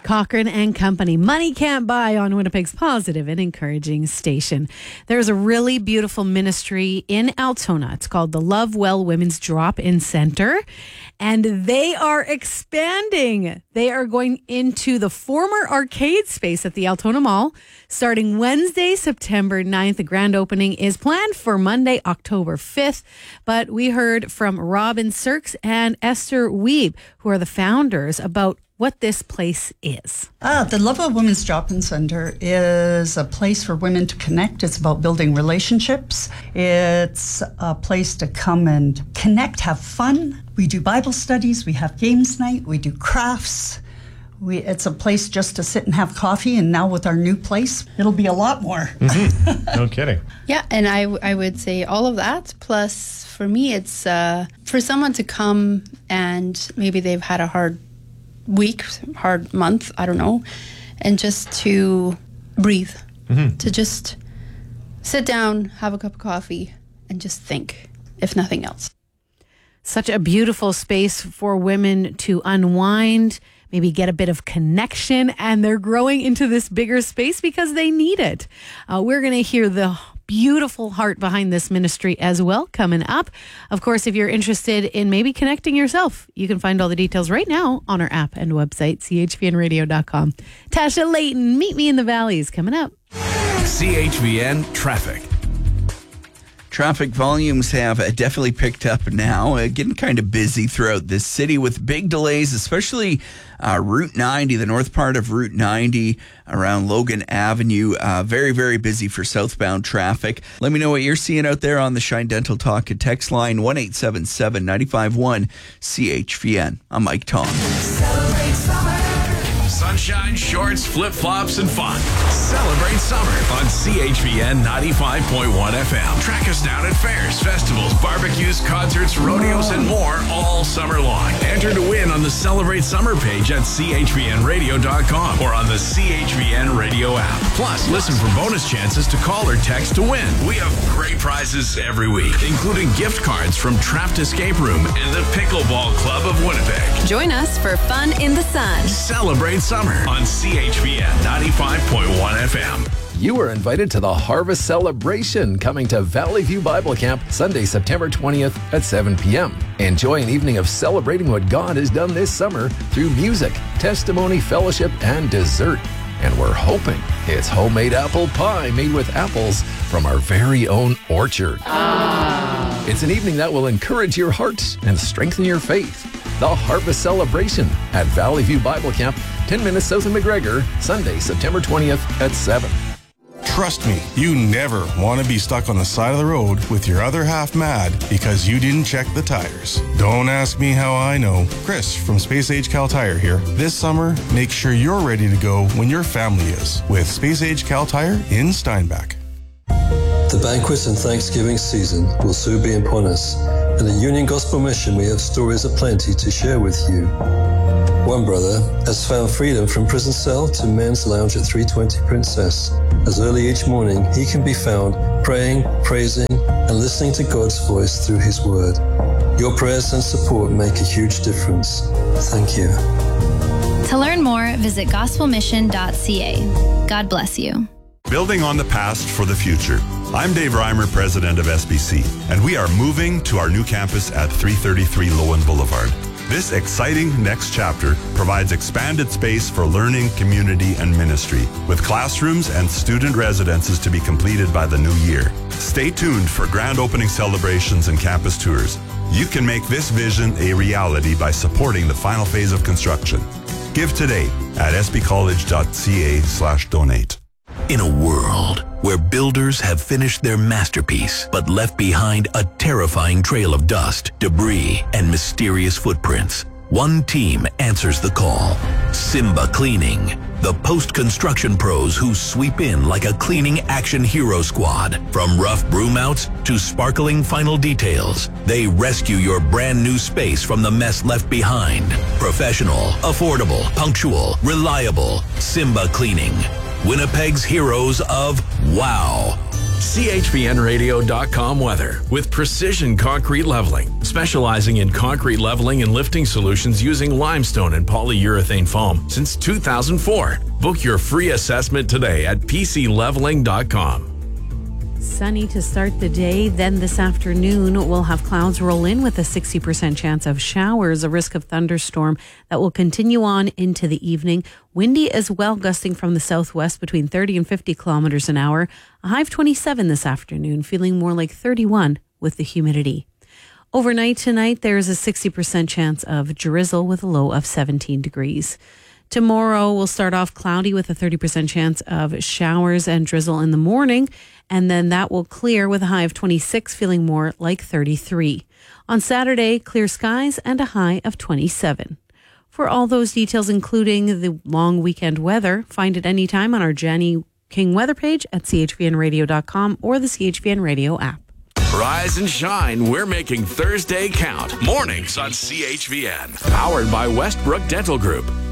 Cochrane and Company. Money can't buy on Winnipeg's positive and encouraging station. There's a really beautiful ministry in Altona. It's called the Love Well Women's Drop-In Center, and they are expanding. They are going into the former arcade space at the Altona Mall starting Wednesday, September 9th. The grand opening is planned for Monday, October 5th. But we heard from Robin Sirks and Esther Wiebe, who are the founders, about what this place is. The Love Well Women's Drop-In Center is a place for women to connect. It's about building relationships. It's a place to come and connect, have fun. We do Bible studies, we have games night, we do crafts. It's a place just to sit and have coffee, and now with our new place, it'll be a lot more. Mm-hmm. No kidding. Yeah, and I would say all of that. Plus, for me, it's for someone to come and maybe they've had a hard week, hard month, I don't know, and just to breathe, to just sit down, have a cup of coffee, and just think, if nothing else. Such a beautiful space for women to unwind, maybe get a bit of connection, and they're growing into this bigger space because they need it. We're going to hear the beautiful heart behind this ministry as well coming up. Of course, if you're interested in maybe connecting yourself, you can find all the details right now on our app and website, chvnradio.com. Tasha Layton, Meet Me in the Valleys, coming up. CHVN Traffic. Traffic volumes have definitely picked up now, getting kind of busy throughout this city with big delays, especially Route 90, the north part of Route 90 around Logan Avenue. Very, very busy for southbound traffic. Let me know what you're seeing out there on the Shine Dental Talk text line 1-877-951 CHVN. I'm Mike Tong. Celebrate summer. Sunshine, shorts, flip-flops, and fun. Celebrate summer on CHVN 95.1 FM. Track us down at fairs, festivals, barbecues, concerts, rodeos, and more all summer long. Enter to win on the Celebrate Summer page at chvnradio.com or on the CHVN Radio app. Plus, listen for bonus chances to call or text to win. We have great prizes every week, including gift cards from Trapped Escape Room and the Pickleball Club of Winnipeg. Join us for fun in the sun. Celebrate summer on CHVN 95.1 FM. You are invited to the Harvest Celebration coming to Valley View Bible Camp Sunday, September 20th at 7 p.m. Enjoy an evening of celebrating what God has done this summer through music, testimony, fellowship, and dessert. And we're hoping it's homemade apple pie made with apples from our very own orchard. It's an evening that will encourage your heart and strengthen your faith. The Harvest Celebration at Valley View Bible Camp, 10 minutes south of McGregor, Sunday, September 20th at 7. Trust me, you never want to be stuck on the side of the road with your other half mad because you didn't check the tires. Don't ask me how I know. Chris from Space Age Cal Tire here. This summer, make sure you're ready to go when your family is with Space Age Cal Tire in Steinbach. The banquet and Thanksgiving season will soon be upon us. At the Union Gospel Mission, we have stories aplenty to share with you. One brother has found freedom from prison cell to men's lounge at 320 Princess. As early each morning, he can be found praying, praising, and listening to God's voice through His Word. Your prayers and support make a huge difference. Thank you. To learn more, visit gospelmission.ca. God bless you. Building on the past for the future. I'm Dave Reimer, president of SBC, and we are moving to our new campus at 333 Lowen Boulevard. This exciting next chapter provides expanded space for learning, community, and ministry, with classrooms and student residences to be completed by the new year. Stay tuned for grand opening celebrations and campus tours. You can make this vision a reality by supporting the final phase of construction. Give today at sbcollege.ca/donate. In a world where builders have finished their masterpiece but left behind a terrifying trail of dust, debris, and mysterious footprints, one team answers the call. Simba Cleaning, the post-construction pros who sweep in like a cleaning action hero squad. From rough broomouts to sparkling final details, they rescue your brand new space from the mess left behind. Professional, affordable, punctual, reliable. Simba Cleaning. Winnipeg's heroes of wow. CHVNradio.com weather with Precision Concrete Leveling, specializing in concrete leveling and lifting solutions using limestone and polyurethane foam since 2004. Book your free assessment today at PCLeveling.com. Sunny to start the day. Then this afternoon, we'll have clouds roll in with a 60% chance of showers, a risk of thunderstorm that will continue on into the evening. Windy as well, gusting from the southwest between 30 and 50 kilometers an hour. A high of 27 this afternoon, feeling more like 31 with the humidity. Overnight tonight, there's a 60% chance of drizzle with a low of 17 degrees. Tomorrow, we'll start off cloudy with a 30% chance of showers and drizzle in the morning, and then that will clear with a high of 26, feeling more like 33. On Saturday, clear skies and a high of 27. For all those details, including the long weekend weather, find it anytime on our Jenny King weather page at chvnradio.com or the CHVN Radio app. Rise and shine. We're making Thursday count. Mornings on CHVN. Powered by Westbrook Dental Group.